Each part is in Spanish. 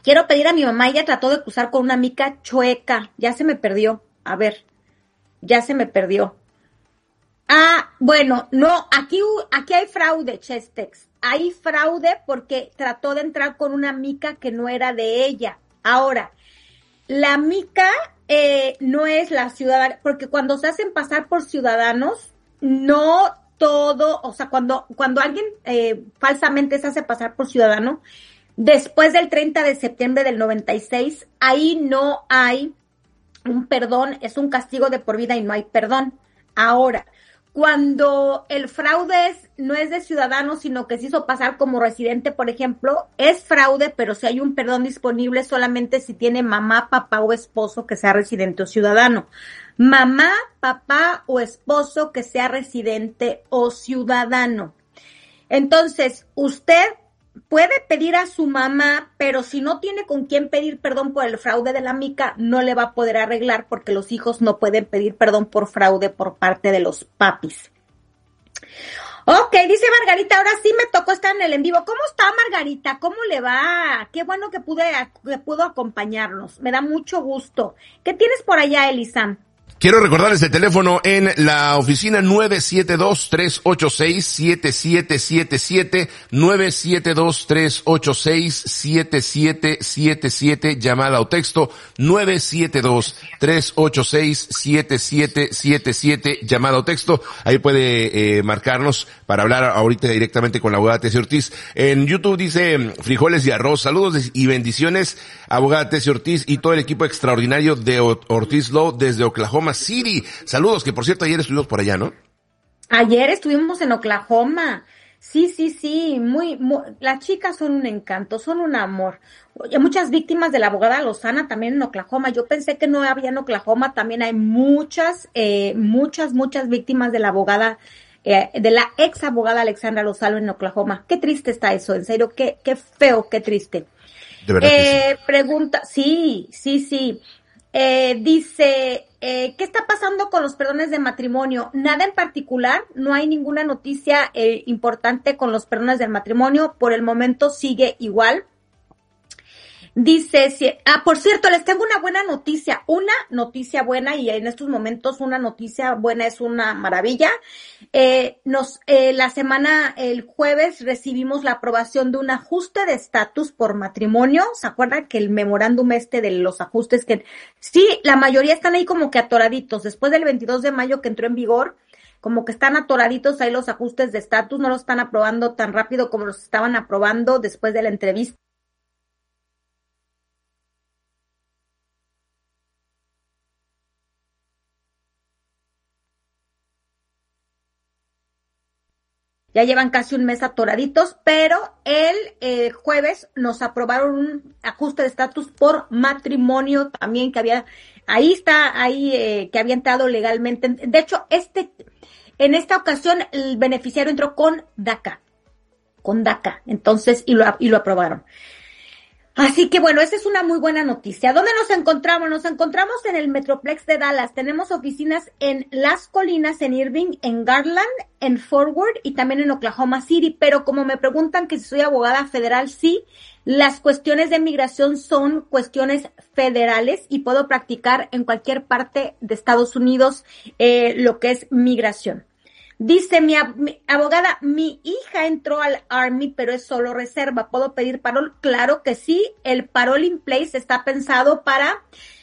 Quiero pedir a mi mamá, ella trató de cruzar con una mica chueca. Ya se me perdió. A ver, ya se me perdió. Ah, bueno, no, aquí hay fraude, Chestex. Hay fraude porque trató de entrar con una mica que no era de ella. Ahora, la mica no es la ciudadana, porque cuando se hacen pasar por ciudadanos, no todo, o sea, cuando alguien falsamente se hace pasar por ciudadano, después del 30 de septiembre del 96, ahí no hay un perdón, es un castigo de por vida y no hay perdón. Ahora, cuando el fraude no es de ciudadano, sino que se hizo pasar como residente, por ejemplo, es fraude, pero si hay un perdón disponible solamente si tiene mamá, papá o esposo que sea residente o ciudadano. Mamá, papá o esposo que sea residente o ciudadano. Entonces, usted puede pedir a su mamá, pero si no tiene con quién pedir perdón por el fraude de la mica, no le va a poder arreglar porque los hijos no pueden pedir perdón por fraude por parte de los papis. Ok, dice Margarita, ahora sí me tocó estar en el en vivo. ¿Cómo está Margarita? ¿Cómo le va? Qué bueno que pudo acompañarnos. Me da mucho gusto. ¿Qué tienes por allá, Elisa? Quiero recordarles el teléfono en la oficina 972-386-7777, 972-386-7777, llamada o texto, 972-386-7777, llamada o texto. Ahí puede marcarnos para hablar ahorita directamente con la abogada Tessie Ortiz. En YouTube dice frijoles y arroz. Saludos y bendiciones, abogada Tessie Ortiz y todo el equipo extraordinario de Ortiz Law desde Oklahoma City. Saludos, que por cierto ayer estuvimos por allá, ¿no? Ayer estuvimos en Oklahoma. Sí, muy, las chicas son un encanto, son un amor. Oye, muchas víctimas de la abogada Lozana también en Oklahoma. Yo pensé que no había en Oklahoma, también hay muchas víctimas de la abogada, de la ex abogada Alexandra Lozano en Oklahoma. Qué triste está eso, en serio, qué feo, qué triste. De verdad que sí. Pregunta, sí. Dice, ¿qué está pasando con los perdones de matrimonio? Nada en particular, no hay ninguna noticia importante con los perdones del matrimonio, por el momento sigue igual. Dice, por cierto, les tengo una noticia buena, y en estos momentos una noticia buena es una maravilla. El jueves recibimos la aprobación de un ajuste de estatus por matrimonio. ¿Se acuerdan que el memorándum de los ajustes que sí, la mayoría están ahí como que atoraditos, después del 22 de mayo que entró en vigor, como que están atoraditos ahí los ajustes de estatus, no los están aprobando tan rápido como los estaban aprobando después de la entrevista. Ya llevan casi un mes atoraditos, pero el jueves nos aprobaron un ajuste de estatus por matrimonio también que había, que había entrado legalmente. De hecho, en esta ocasión el beneficiario entró con DACA, entonces, y lo aprobaron. Así que bueno, esa es una muy buena noticia. ¿Dónde nos encontramos? Nos encontramos en el Metroplex de Dallas. Tenemos oficinas en Las Colinas, en Irving, en Garland, en Forward y también en Oklahoma City. Pero como me preguntan que si soy abogada federal, sí, las cuestiones de migración son cuestiones federales y puedo practicar en cualquier parte de Estados Unidos lo que es migración. Dice mi abogada, mi hija entró al Army, pero es solo reserva. ¿Puedo pedir parol? Claro que sí. El parole in place está pensado para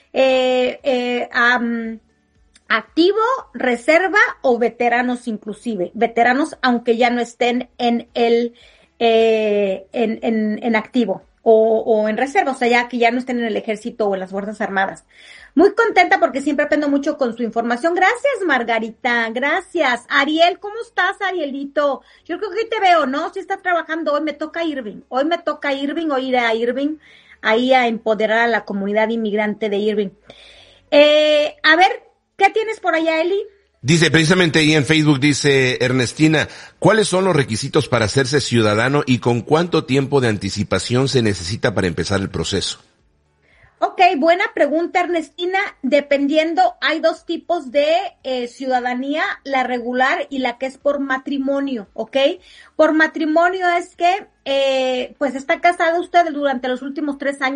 activo, reserva o veteranos inclusive. Veteranos, aunque ya no estén en activo o en reserva, o sea, ya que ya no estén en el ejército o en las Fuerzas Armadas. Muy contenta porque siempre aprendo mucho con su información. Gracias, Margarita. Gracias. Ariel, ¿cómo estás, Arielito? Yo creo que hoy te veo, ¿no? Si estás trabajando, hoy me toca Irving. Hoy iré a Irving, ahí a empoderar a la comunidad inmigrante de Irving. A ver, ¿qué tienes por allá, Eli? Dice, precisamente ahí en Facebook, dice Ernestina, ¿cuáles son los requisitos para hacerse ciudadano y con cuánto tiempo de anticipación se necesita para empezar el proceso? Ok, buena pregunta, Ernestina. Dependiendo, hay dos tipos de ciudadanía, la regular y la que es por matrimonio, ¿ok? Por matrimonio es que, pues está casado usted durante los últimos 3 años